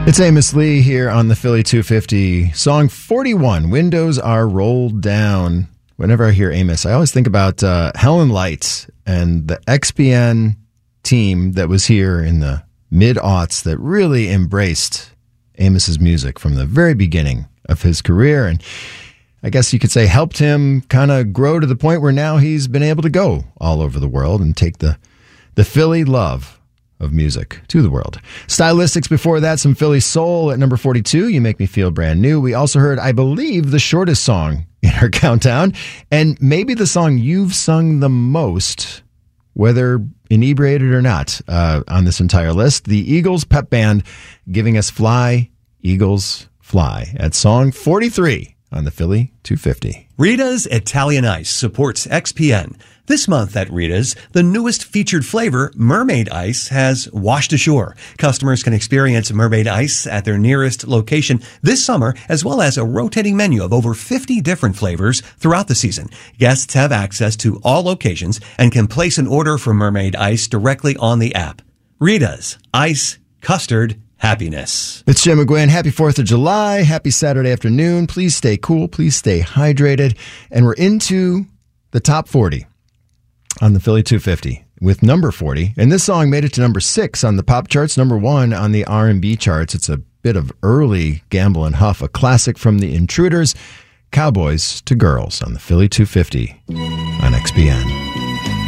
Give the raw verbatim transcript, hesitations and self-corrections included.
It's Amos Lee here on the Philly two fifty. Song forty-one, Windows Are Rolled Down. Whenever I hear Amos, I always think about uh, Helen Lights and the X P N team that was here in the mid-aughts that really embraced Amos's music from the very beginning of his career. And I guess you could say helped him kind of grow to the point where now he's been able to go all over the world and take the, the Philly love of music to the world. Stylistics before that, some Philly soul at number forty-two, You Make Me Feel Brand New. We also heard, I believe, the shortest song in our countdown, and maybe the song you've sung the most, whether inebriated or not, uh, on this entire list. The Eagles Pep Band giving us Fly, Eagles, Fly at song forty-three on the Philly two fifty. Rita's Italian Ice supports X P N. This month at Rita's, the newest featured flavor, Mermaid Ice, has washed ashore. Customers can experience Mermaid Ice at their nearest location this summer, as well as a rotating menu of over fifty different flavors throughout the season. Guests have access to all locations and can place an order for Mermaid Ice directly on the app. Rita's Ice Custard Happiness. It's Jim McGuinn. Happy fourth of July. Happy Saturday afternoon. Please stay cool. Please stay hydrated. And we're into the top forty on the Philly two fifty with number forty. And this song made it to number six on the pop charts, number one on the R and B charts. It's a bit of early Gamble and Huff, a classic from the Intruders, Cowboys to Girls on the Philly two fifty on X P N.